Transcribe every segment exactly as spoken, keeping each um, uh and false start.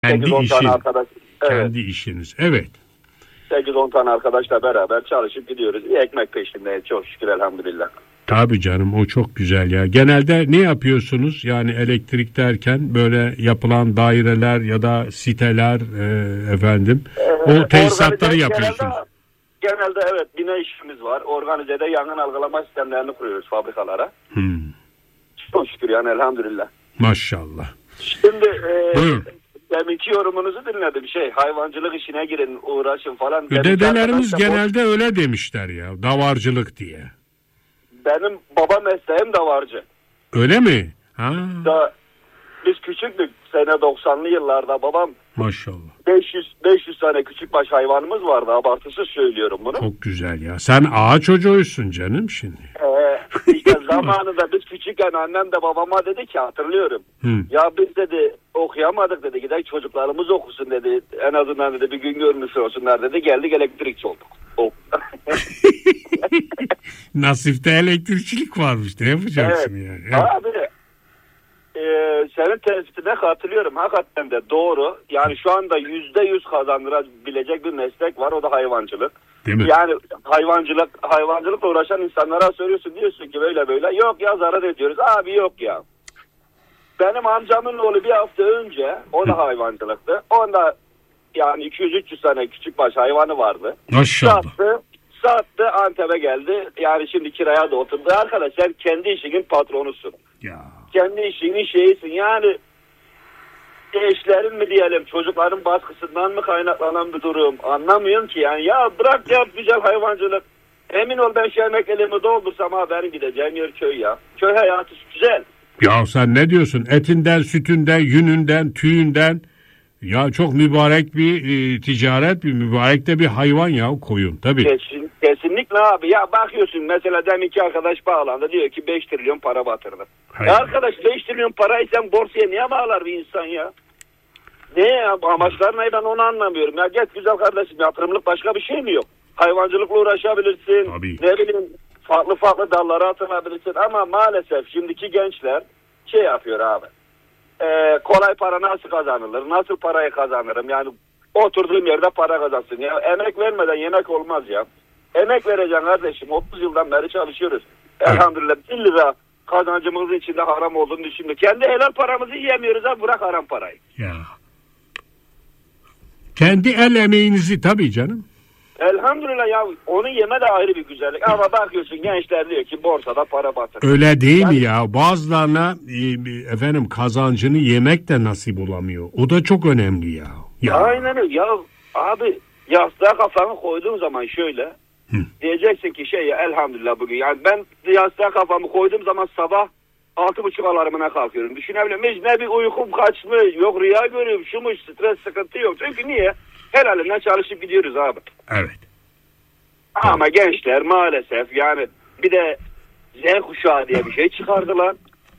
Kendi işin, tane arkadaş. kendi Evet. işiniz. Evet. sekiz on tane arkadaşla beraber çalışıp gidiyoruz. İyi ekmek peşindeyiz çok şükür elhamdülillah. Tabii canım, o çok güzel ya. Genelde ne yapıyorsunuz? Yani elektrik derken böyle yapılan daireler ya da siteler e, efendim. Ee, o tesisatları yapıyorsunuz. Genelde, genelde evet bina işimiz var. Organizede yangın algılama sistemlerini kuruyoruz fabrikalara. Hmm. Çok şükür yani elhamdülillah. Maşallah. Şimdi e, buyurun. Deminki yorumunuzu dinledim. Şey, hayvancılık işine girin, uğraşın falan. Dedelerimiz genelde o... öyle demişler ya. Davarcılık diye. Benim baba mesleğim davarcı. Öyle mi? Ha. Da, biz küçüktük. Sene doksanlı yıllarda babam. Maşallah. beş yüz beş yüz tane küçükbaş hayvanımız vardı. Abartısız söylüyorum bunu. Çok güzel ya. Sen ağa çocuğusun canım şimdi. Ee, işte zamanında biz küçükken annem de babama dedi ki hatırlıyorum. Hı. Ya biz dedi okuyamadık dedi. Gidelim çocuklarımız okusun dedi. En azından dedi bir gün görmüş olsunlar dedi. Geldik elektrikçi olduk. Oh. Nasipte elektrikçilik varmış. Ne yapacaksın evet. yani? Evet. Abi e, senin tespitine katılıyorum. Hakikaten de doğru. Yani şu anda yüzde yüz kazandırabilecek bir meslek var. O da hayvancılık. Değil mi? Yani hayvancılık hayvancılıkla uğraşan insanlara soruyorsun, diyorsun ki böyle böyle. Yok ya zarar ediyoruz. Abi yok ya. Benim amcamın oğlu bir hafta önce, o da hayvancılıktı. Onda yani iki yüz üç yüz tane küçükbaş hayvanı vardı. Maşallah. Sattı, sattı Antep'e geldi. Yani şimdi kiraya da oturdu. Arkadaş sen kendi işinin patronusun. Ya. Kendi işinin şeyisin. Yani eşlerin mi diyelim, çocukların baskısından mı kaynaklanan bir durum anlamıyorum ki yani. Ya bırak yap güzel hayvancılık. Emin ol ben şu emeklerimi doldursam ha benim gideceğim yer köy ya. Köy hayatı güzel. Ya sen ne diyorsun? Etinden, sütünden, yününden, tüyünden. Ya çok mübarek bir e, ticaret, bir mübarek de bir hayvan ya koyun tabii. Kesin, kesinlikle abi. Ya bakıyorsun mesela deminki arkadaş bağlandı diyor ki beş trilyon para batırdı. Ya arkadaş beş trilyon parayı sen borsaya niye bağlar bir insan ya? Ne ya amaçlar ne ben onu anlamıyorum. Ya gel güzel kardeşim yatırımlık başka bir şey mi yok? Hayvancılıkla uğraşabilirsin. Tabii. Ne bileyim farklı farklı dallara atılabilirsin ama maalesef şimdiki gençler şey yapıyor abi. Ee, kolay para nasıl kazanılır? Nasıl parayı kazanırım? Yani oturduğum yerde para kazansın. Ya emek vermeden yemek olmaz ya. Emek vereceksin kardeşim. otuz yıldan beri çalışıyoruz. Evet. Elhamdülillah bir lira kazancımızın içinde haram olduğunu düşündük. Kendi helal paramızı yiyemiyoruz ha, bırak haram parayı. Ya. Kendi el emeğinizi tabii canım. Elhamdülillah ya onu yeme de ayrı bir güzellik. Ama bakıyorsun gençler diyor ki borsada para batır. Öyle değil yani, mi ya? Bazılarına e, efendim kazancını yemek de nasip olamıyor. O da çok önemli ya. ya. Aynen öyle. Ya abi yastığa kafanı koyduğun zaman şöyle Hı. diyeceksin ki şey ya elhamdülillah bugün. Yani ben yastığa kafamı koyduğum zaman sabah altı buçuk alarmına kalkıyorum. Düşünebiliyor muyum? Ne bir uykum kaçmış, yok rüya görüyorum, şumuş, stres sıkıntı yok. Çünkü niye? Helalinden çalışıp gidiyoruz abi. Evet. Ama evet. Gençler maalesef yani bir de Z kuşağı diye bir şey çıkardılar.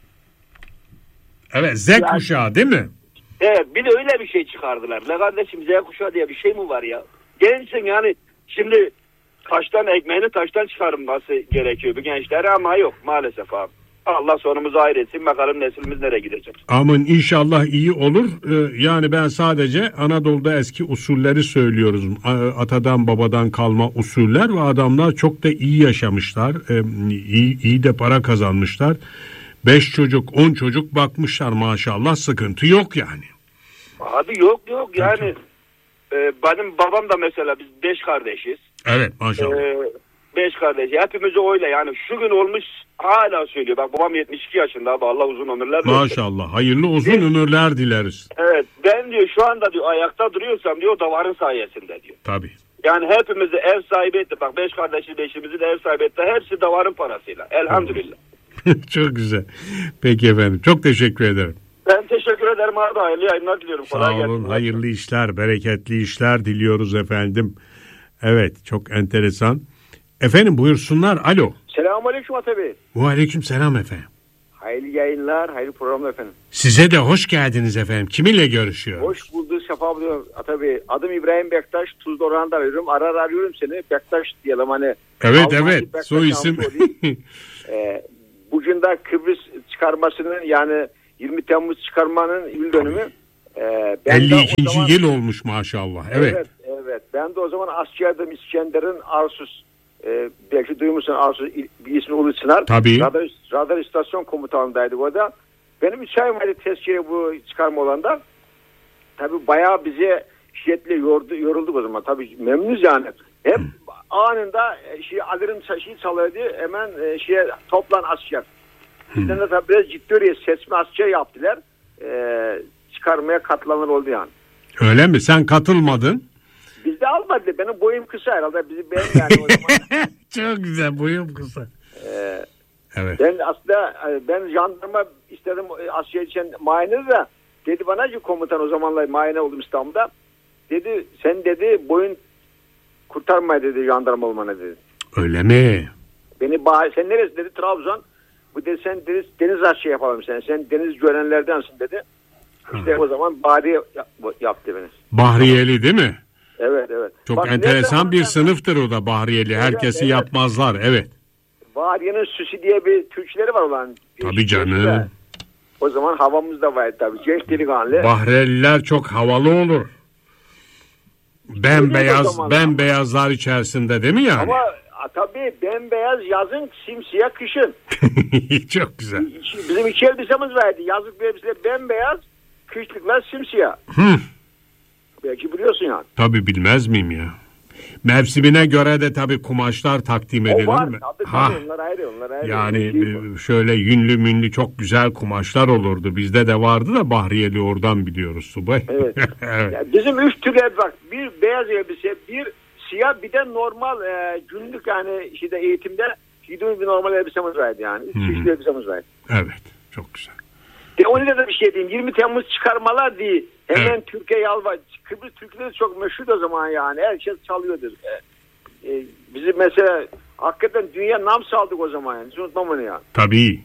Evet Z yani, kuşağı değil mi? Evet bir de öyle bir şey çıkardılar. Ne kardeşim Z kuşağı diye bir şey mi var ya? Gençsin yani şimdi taştan ekmeğini taştan çıkarılması gerekiyor bu gençlere ama yok maalesef abi. Allah sonumuzu hayretsin bakalım neslimiz nereye gidecek. Amin inşallah iyi olur. Ee, yani ben sadece Anadolu'da eski usulleri söylüyoruz. Atadan babadan kalma usuller ve adamlar çok da iyi yaşamışlar. Ee, iyi, iyi de para kazanmışlar. Beş çocuk on çocuk bakmışlar maşallah sıkıntı yok yani. Abi yok yok yani e, benim babam da mesela biz beş kardeşiz. Evet maşallah. E, beş kardeş hepimiz öyle yani şu gün olmuş hala söylüyor. Bak babam yetmiş iki yaşında abi Allah uzun ömürler versin. Maşallah hayırlı uzun ben, ömürler dileriz. Evet ben diyor şu anda diyor ayakta duruyorsam diyor davarın sayesinde diyor. Tabii. Yani hepimizi ev sahibi etti. Bak beş kardeşi beşimizi de ev sahibi etti. Hepsi davarın parasıyla. Elhamdülillah. Çok güzel. Peki efendim çok teşekkür ederim. Ben teşekkür ederim abi. Hayırlı yayınlar diliyorum. Sağ olun. Hayırlı işler, bereketli işler diliyoruz efendim. Evet çok enteresan. Efendim buyursunlar. Alo. Selamünaleyküm Atabi. Aleyküm selam efendim. Hayırlı yayınlar, hayırlı programlar efendim. Size de hoş geldiniz efendim. Kiminle görüşüyoruz? Hoş bulduk, şafa buluyorum Atabi. Adım İbrahim Bektaş, Tuzla Orhan'da arıyorum. Ara ara arıyorum seni. Bektaş diyelim hani. Evet Alman evet, soy isim. ee, bugün de Kıbrıs çıkarmasının yani yirmi Temmuz çıkarmanın yıl dönümü. Ee, ben elli ikinci zaman, yıl olmuş maşallah. Evet. evet. Evet. Ben de o zaman askerdim. İskender'in Arsus. E, belki duymuşsun Arsus bir ismi Ulu Çınar. Tabii. Radar, radar istasyon komutanındaydık orada. Benim üç ayım vardı tezkere bu çıkarma olanda. Tabii bayağı bize şiddetle yordu, yorulduk o zaman. Tabii memnunuz yani. Hep hmm. anında şey, alırım şey çalıyordu. Hemen e, şeye toplan asker. Bizden de tabii biraz ciddi oraya seçme asker yaptılar. E, çıkarmaya katılanlar oldu yani. Öyle mi? Sen katılmadın. Bizde almadı. Benim boyum kısa herhalde. Bizi ben yani o zaman. Çok güzel, boyum kısa. Ee, evet. Ben aslında ben jandarma istedim asker için muayene de dedi bana ki komutan o zamanlar muayene oldum İstanbul'da. Dedi sen dedi boyun kurtarmaya dedi jandarma olmana dedi. Öyle mi? Beni bah sen neresi dedi Trabzon. Bu dedi sen deniz, deniz aşçı yapalım sen. Sen deniz görenlerdensin dedi. İşte ha. O zaman Bahriye yaptı beni. Bahriyeli değil mi? Evet evet. Çok Bak, enteresan bir sınıftır o da Bahriyeli. Evet, Herkesi evet. yapmazlar. Evet. Bahriye'nin süsü diye bir Türkçeleri var olan. Tabii canım. O zaman havamız da vardı tabii. Genç delikanlı. Bahriyeliler çok havalı olur. Bembeyaz, bembeyazlar içerisinde değil mi yani? Ama tabii bembeyaz yazın, simsiyah kışın. Çok güzel. Bizim iki elbisemiz vardı. Yazlık bir elbise bembeyaz, kışlıklar simsiyah. Hı. Belki biliyorsun yani. Tabii bilmez miyim ya. Mevsimine göre de tabii kumaşlar takdim edilir mi? O var tabii, ha. tabii onlar ayrı, onlar ayrı. Yani şöyle yünlü münlü çok güzel kumaşlar olurdu. Bizde de vardı da Bahriyeli oradan biliyoruz subay. Evet. evet. Yani bizim üç türlü bak, bir beyaz elbise, bir siyah, bir de normal e, günlük yani işte eğitimde giydiğimiz bir normal elbisemiz vardı yani. Üç çeşitli elbisemiz vardı. Evet, çok güzel. De onu da bir şey diyeyim. yirmi Temmuz çıkarmalar diye hemen evet. Türkiye yalvar. Kıbrıs Türkleri çok meşhur o zaman yani. Herkes çalıyordur. Ee, e, bizi mesela hakikaten dünya nam saldık o zaman yani. Hiç unutmam onu ya. Tabii.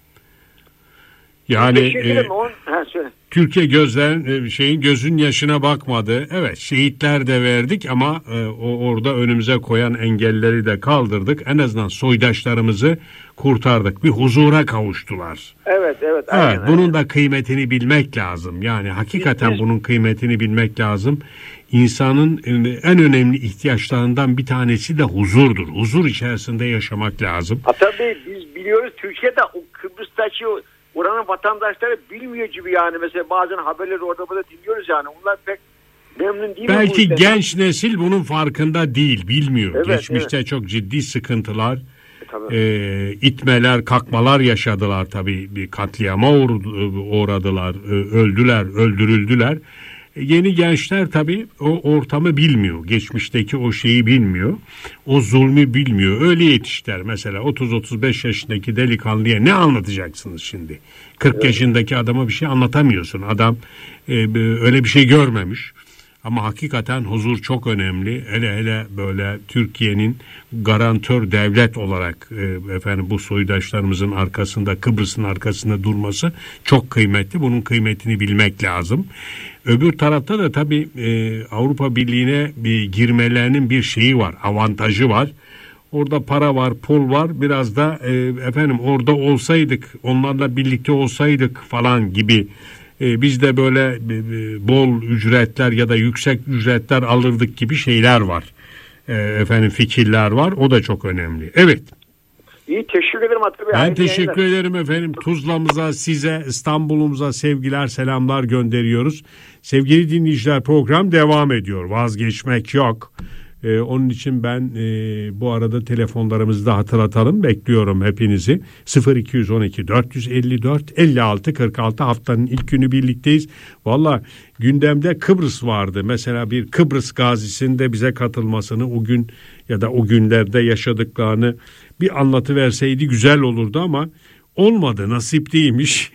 Yani e, on, ha, Türkiye gözlerin şeyin gözün yaşına bakmadı. Evet, şehitler de verdik ama e, o orada önümüze koyan engelleri de kaldırdık. En azından soydaşlarımızı kurtardık. Bir huzura kavuştular. Evet, evet. Aynen, evet, bunun aynen. da kıymetini bilmek lazım. Yani hakikaten biz, bunun kıymetini bilmek lazım. İnsanın en önemli ihtiyaçlarından bir tanesi de huzurdur. Huzur içerisinde yaşamak lazım. Ha, tabii biz biliyoruz Türkiye'de o Kıbrıs'taki oranın vatandaşları bilmiyor gibi yani. Mesela bazen haberleri orada burada dinliyoruz yani. Onlar pek memnun değil. Belki genç nesil bunun farkında değil, bilmiyor. Evet, Geçmişte evet. çok ciddi sıkıntılar, e, e, itmeler, kalkmalar yaşadılar tabii. Bir katliama uğradılar, öldüler, öldürüldüler. Yeni gençler tabii o ortamı bilmiyor. Geçmişteki o şeyi bilmiyor. O zulmü bilmiyor. Öyle yetiştiler. Mesela otuz otuz beş yaşındaki delikanlıya ne anlatacaksınız şimdi? kırk evet. yaşındaki adama bir şey anlatamıyorsun. Adam e, öyle bir şey görmemiş. Ama hakikaten huzur çok önemli. Hele hele böyle Türkiye'nin garantör devlet olarak e, efendim bu soydaşlarımızın arkasında, Kıbrıs'ın arkasında durması çok kıymetli. Bunun kıymetini bilmek lazım. Öbür tarafta da tabii e, Avrupa Birliği'ne bir girmelerinin bir şeyi var, avantajı var. Orada para var, pul var. Biraz da e, efendim orada olsaydık, onlarla birlikte olsaydık falan gibi. E, biz de böyle e, bol ücretler ya da yüksek ücretler alırdık gibi şeyler var. E, efendim fikirler var. O da çok önemli. Evet. İyi, teşekkür ederim Atı Bey. Ben Hayırlı teşekkür yayınlar. ederim efendim. Tuzla'mıza, size, İstanbul'umuza sevgiler, selamlar gönderiyoruz. Sevgili dinleyiciler, program devam ediyor. Vazgeçmek yok. Ee, onun için ben e, bu arada telefonlarımızı da hatırlatalım. Bekliyorum hepinizi. sıfır iki on iki dört yüz elli dört elli altı kırk altı haftanın ilk günü birlikteyiz. Valla gündemde Kıbrıs vardı. Mesela bir Kıbrıs gazisinde bize katılmasını o gün ya da o günlerde yaşadıklarını bir anlatıverseydi güzel olurdu ama olmadı, nasip değilmiş.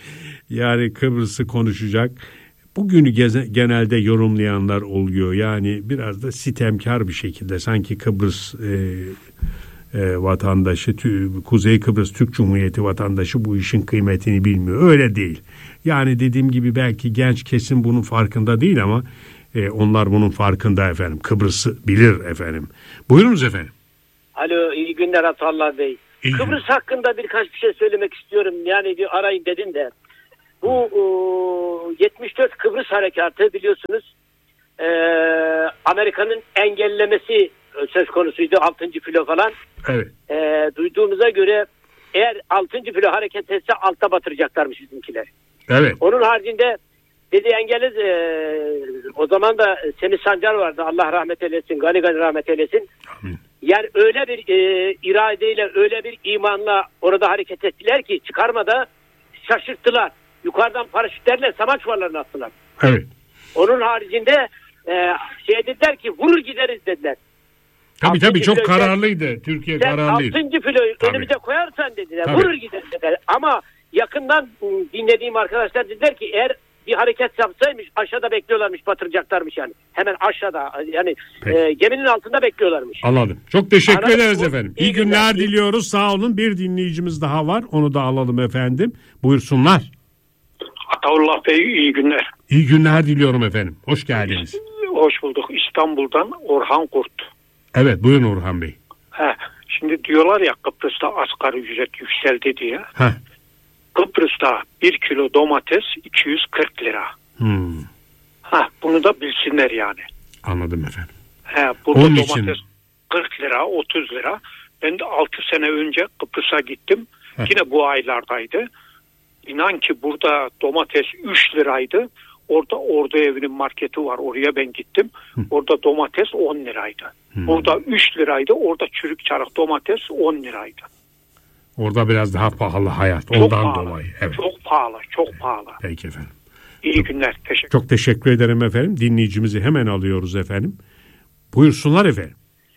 Yani Kıbrıs'ı konuşacak. Bugünü genelde yorumlayanlar oluyor. Yani biraz da sitemkar bir şekilde sanki Kıbrıs e, e, vatandaşı, tü, Kuzey Kıbrıs Türk Cumhuriyeti vatandaşı bu işin kıymetini bilmiyor. Öyle değil. Yani dediğim gibi belki genç kesim bunun farkında değil ama e, onlar bunun farkında efendim. Kıbrıs'ı bilir efendim. Buyurunuz efendim. Alo, iyi günler Atallah Bey. İyi. Kıbrıs hakkında birkaç bir şey söylemek istiyorum. Yani bir arayın dedim de. Bu o, yetmiş dört Kıbrıs Harekatı biliyorsunuz e, Amerika'nın engellemesi söz konusuydu, altıncı filo falan. Evet. E, duyduğumuza göre eğer altıncı filo hareket etse altta batıracaklarmış bizimkiler. Evet. Onun haricinde dedi engeliz e, o zaman da Semih Sancar vardı, Allah rahmet eylesin, gani gani rahmet eylesin. Amin. Yani öyle bir e, iradeyle, öyle bir imanla orada hareket ettiler ki çıkarmada şaşırttılar. Yukarıdan paraşütlerle samaç çuvallarını attılar. Evet. Onun haricinde e, şey dediler ki vurur gideriz dediler. Tabii tabii çok filo, kararlıydı. Türkiye sen kararlıydı. altıncı filoyu Tabii. önümüze koyarsan dediler. Tabii. Vurur gideriz dediler. Ama yakından dinlediğim arkadaşlar dediler ki eğer bir hareket yapsaymış aşağıda bekliyorlarmış, batıracaklarmış yani. Hemen aşağıda yani e, geminin altında bekliyorlarmış. Anladım. Çok teşekkür Anladım. ederiz efendim. İyi, İyi günler, günler diliyoruz. Sağ olun. Bir dinleyicimiz daha var. Onu da alalım efendim. Buyursunlar. Ataullah Bey iyi günler. İyi günler diliyorum efendim. Hoş geldiniz. Hoş bulduk. İstanbul'dan Orhan Kurt. Evet buyurun Orhan Bey. He, şimdi diyorlar ya Kıbrıs'ta asgari ücret yükseldi diye. Heh. Kıbrıs'ta bir kilo domates iki yüz kırk lira. Hmm. Ha, bunu da bilsinler yani. Anladım efendim. He, burada Onun domates için... kırk lira, otuz lira. Ben de altı sene önce Kıbrıs'a gittim. Heh. Yine bu aylardaydı. İnan ki burada domates üç liraydı. Orada Ordu Evi'nin marketi var. Oraya ben gittim. Hı. Orada domates on liraydı. Hı. Burada üç liraydı. Orada çürük çarık domates on liraydı. Orada biraz daha pahalı hayat. Çok Ondan pahalı, dolayı. Evet. Çok pahalı. Çok pahalı. Peki efendim. İyi çok, günler. Teşekkür Çok teşekkür ederim efendim. Dinleyicimizi hemen alıyoruz efendim. Buyursunlar efendim.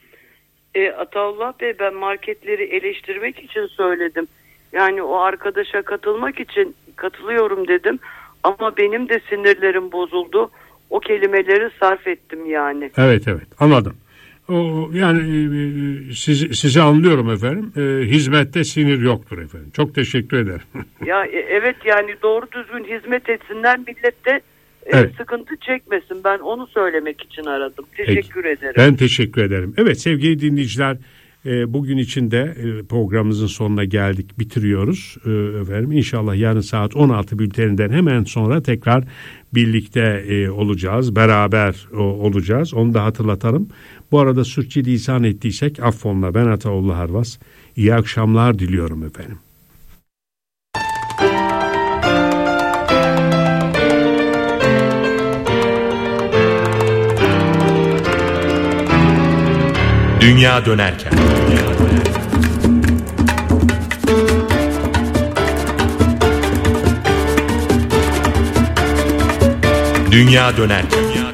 E, Ataullah Bey, ben marketleri eleştirmek için söyledim. Yani o arkadaşa katılmak için katılıyorum dedim. Ama benim de sinirlerim bozuldu. O kelimeleri sarf ettim yani. Evet evet anladım. O, yani e, sizi, sizi anlıyorum efendim. E, hizmette sinir yoktur efendim. Çok teşekkür ederim. Ya e, evet yani doğru düzgün hizmet etsinler, millet de e, evet. sıkıntı çekmesin. Ben onu söylemek için aradım. Teşekkür Peki. ederim. Ben teşekkür ederim. Evet sevgili dinleyiciler, e, bugün için de e, programımızın sonuna geldik, bitiriyoruz e, efendim. İnşallah yarın saat on altı bülteninden hemen sonra tekrar birlikte e, olacağız, beraber o, olacağız. Onu da hatırlatalım. Bu arada sürçülisan ettiysek affola. Ben Ataullah Arvas. İyi akşamlar diliyorum efendim. Dünya dönerken. Dünya dönerken.